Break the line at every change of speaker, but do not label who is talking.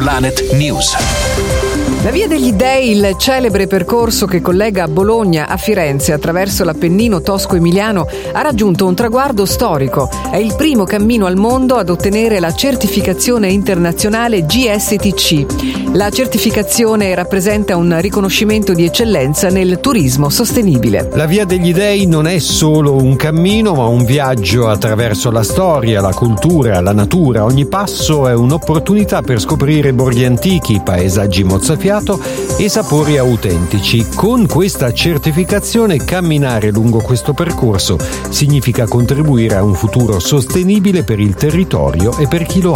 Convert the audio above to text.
Planet News.
La Via degli Dei, il celebre percorso che collega Bologna a Firenze attraverso l'Appennino tosco-emiliano, ha raggiunto un traguardo storico. È il primo cammino al mondo ad ottenere la certificazione internazionale GSTC. La certificazione rappresenta un riconoscimento di eccellenza nel turismo sostenibile.
La Via degli Dei non è solo un cammino, ma un viaggio attraverso la storia, la cultura, la natura. Ogni passo è un'opportunità per scoprire borghi antichi, paesaggi mozzafiato e sapori autentici. Con questa certificazione, camminare lungo questo percorso significa contribuire a un futuro sostenibile per il territorio e per chi lo